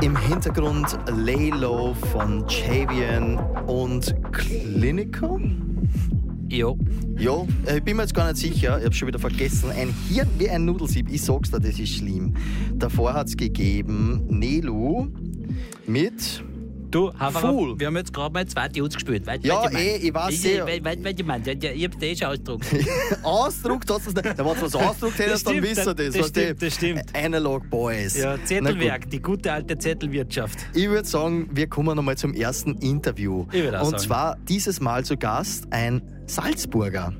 Im Hintergrund Lay Low von Javian und Clinical. Jo. Ja, ich bin mir jetzt gar nicht sicher, ich habe schon wieder vergessen. Ein Hirn wie ein Nudelsieb, ich sag's dir, das ist schlimm. Davor hat es gegeben Nelu mit Du, Haverer, Fool. wir haben jetzt gerade mal 2 Tunes gespielt. Ja, ich weiß sehr. Ich meine, ich hab's dir schon ausgedruckt. Ausdruckt hast du es nicht. Wenn du was ausdruckt hättest, dann wisst ihr das. Das stimmt. Analog Boys. Ja, Zettelwerk, die gute alte Zettelwirtschaft. Ich würde sagen, wir kommen nochmal zum ersten Interview. Ich würd auch Und sagen. zwar dieses Mal zu Gast ein Salzburger,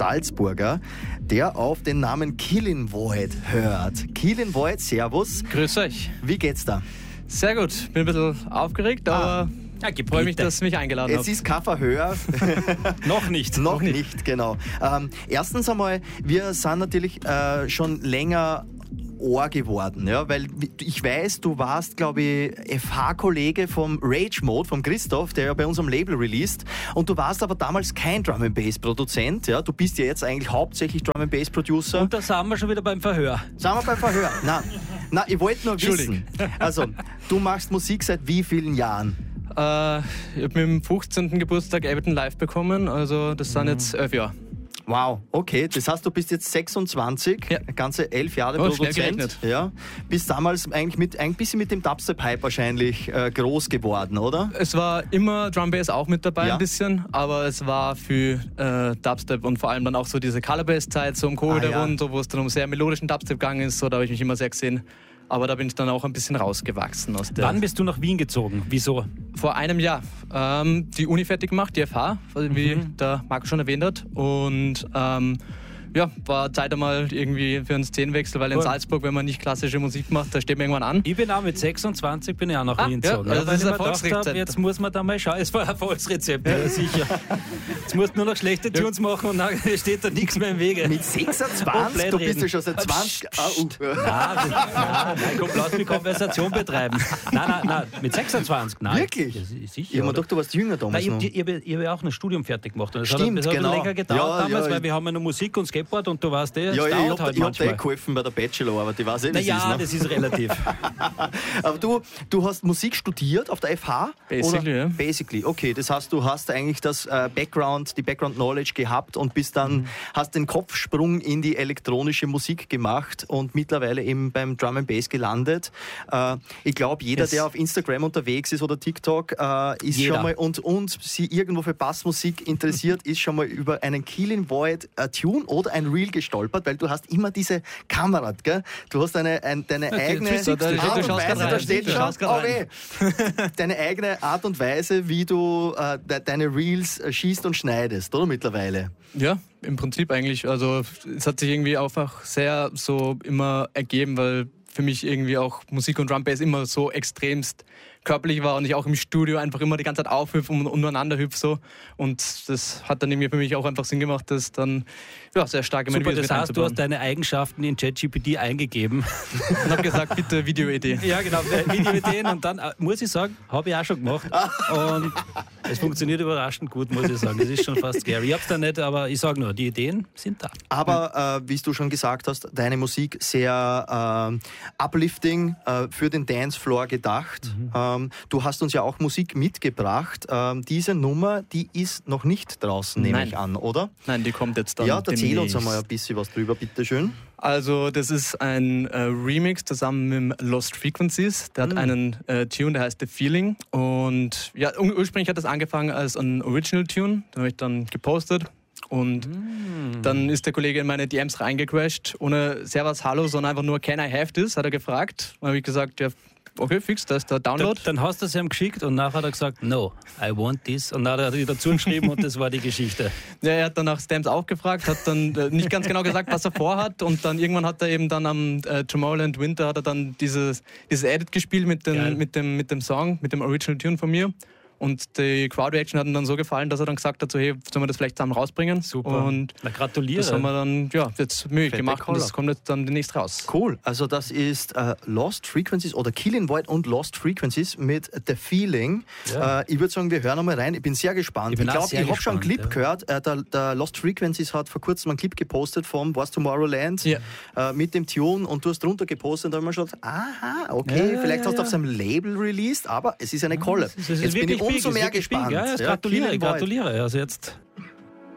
der auf den Namen Killin Void hört. Killin Void, servus. Grüß euch. Wie geht's da? Sehr gut. Bin ein bisschen aufgeregt, aber freue mich, dass ihr mich eingeladen Es habt. ist kein Verhör. Noch nicht. Noch nicht, genau. Erstens einmal, wir sind natürlich schon länger Ohr geworden, ja, weil ich weiß, du warst, glaube ich, FH-Kollege vom Rage Mode, vom Christoph, der ja bei unserem Label released, und du warst aber damals kein Drum-and-Bass-Produzent, ja, du bist ja jetzt eigentlich hauptsächlich Drum-and-Bass-Producer. Und da sind wir schon wieder beim Verhör. Sind wir beim Verhör? Nein, ich wollte nur wissen, also, du machst Musik seit wie vielen Jahren? Ich habe mit dem 15. Geburtstag Ableton Live bekommen, also das sind jetzt 11 Jahre. Wow, okay, das heißt, du bist jetzt 26, Ja. ganze 11 Jahre Schnell Produzent. gerechnet. Ja, bist damals eigentlich ein bisschen mit dem Dubstep-Hype wahrscheinlich groß geworden, oder? Es war immer Drum Bass auch mit dabei Ja. ein bisschen, aber es war für Dubstep und vor allem dann auch so diese Color Bass Zeit, so im Covid ja. rund, so, wo es dann um sehr melodischen Dubstep gegangen ist, so, da habe ich mich immer sehr gesehen. Aber da bin ich dann auch ein bisschen rausgewachsen aus der. Wann bist du nach Wien gezogen? Wieso? Vor einem Jahr. Die Uni fertig gemacht, die FH, wie der Marco schon erwähnt hat. Und war Zeit einmal irgendwie für einen Szenenwechsel, weil in Cool. Salzburg, wenn man nicht klassische Musik macht, da steht man irgendwann an. Ich bin auch mit 26 bin ich auch nach Wien ja, gezogen. also das weil ist ich ein mir gedacht Erfolgsrezept. habe, jetzt muss man da mal schauen. Es war ein Erfolgsrezept, ja, sicher. Jetzt musst du nur noch schlechte Tunes machen und dann steht da nichts mehr im Wege. Mit 26? blöd Du bist reden. ja schon seit 20... Nein, komm, lass mich Konversation betreiben. Nein, mit 26. Nein. Wirklich? Ja, sicher. Ich hab mir gedacht, du warst jünger damals Nein, noch. ich hab ja auch ein Studium fertig gemacht. Und das Stimmt, hat ein genau. bisschen länger gedauert Ja, damals, ja, weil wir haben ja noch Musik und Skateboard und du weißt Ja, ich dauert hab halt dir manchmal. geholfen bei der Bachelorarbeit, ich weiß wie es ist. Naja, Ne? das ist relativ. Aber du hast Musik studiert auf der FH? Basically, oder? ja. Basically, okay. Das heißt, du hast eigentlich die Background-Knowledge gehabt und bist dann, hast den Kopfsprung in die elektronische Musik gemacht und mittlerweile eben beim Drum and Bass gelandet. Ich glaube, jeder, der auf Instagram unterwegs ist oder TikTok, ist Jeder. schon mal und sie irgendwo für Bassmusik interessiert, ist schon mal über einen Killin Void Tune oder ein Reel gestolpert, weil du hast immer diese Kamera, gell? Du hast deine eigene Physik, Art du und schaust Weise, grad da rein. steht Du schon, schaust grad deine eigene Art und Weise, wie du deine Reels schießt und schneidest, oder mittlerweile? Ja, im Prinzip eigentlich. Also es hat sich irgendwie einfach sehr so immer ergeben, weil für mich irgendwie auch Musik und Drum Bass immer so extremst körperlich war und ich auch im Studio einfach immer die ganze Zeit aufhüpfe und untereinander hüpfe so. Und das hat dann irgendwie für mich auch einfach Sinn gemacht, das dann sehr stark in meine Super, Videos das mit heißt, du hast einzubauen. deine Eigenschaften in ChatGPT eingegeben. Und habe gesagt, bitte Videoidee. Ja, genau, Videoideen. Und dann, muss ich sagen, habe ich auch schon gemacht. Und es funktioniert überraschend gut, muss ich sagen. Das ist schon fast scary. Ich hab's da nicht, aber ich sage nur, die Ideen sind da. Aber wie du schon gesagt hast, deine Musik sehr uplifting, für den Dancefloor gedacht. Du hast uns ja auch Musik mitgebracht. Diese Nummer, die ist noch nicht draußen, nehme Nein. ich an, oder? Nein, die kommt jetzt dann. Ja, erzähl uns demnächst. einmal ein bisschen was drüber, bitteschön. Also das ist ein Remix zusammen mit Lost Frequencies. Der hat einen Tune, der heißt The Feeling. Und ja, ursprünglich hat das angefangen als ein Original Tune. Den habe ich dann gepostet. Und dann ist der Kollege in meine DMs reingecrashed, ohne Servus, Hallo, sondern einfach nur Can I have this, hat er gefragt. Dann habe ich gesagt, ja, okay, fix, da ist der Download. Dann hast du es ihm geschickt und nachher hat er gesagt, no, I want this. Und dann hat er dazu geschrieben und das war die Geschichte. Ja, er hat dann nach Stamps auch gefragt, hat dann nicht ganz genau gesagt, was er vorhat. Und dann irgendwann hat er eben dann am Tomorrowland Winter hat er dann dieses Edit gespielt mit dem Song, mit dem Original Tune von mir. Und die Crowd-Reaction hat ihm dann so gefallen, dass er dann gesagt hat, so, hey, sollen wir das vielleicht zusammen rausbringen? Super. Und Na, gratuliere. das haben wir dann jetzt Mühe gemacht und das kommt jetzt dann demnächst raus. Cool, also das ist Lost Frequencies oder Kill in Void und Lost Frequencies mit The Feeling. Ja. Ich würde sagen, wir hören einmal rein. Ich bin sehr gespannt. Ich bin Ich auch glaube, sehr ich habe schon einen Clip gespannt, gehört. Der Lost Frequencies hat vor kurzem einen Clip gepostet vom Wars Tomorrowland Ja. mit dem Tune und du hast drunter gepostet und da haben wir schon gedacht, aha, okay, Ja, vielleicht ja, hast du ja. auf seinem Label released, aber es ist eine Collab. Es ist Jetzt bin ich wirklich big, umso es ist mehr wirklich big. gespannt. Ja, Ja, Kill in Void. gratuliere. Also jetzt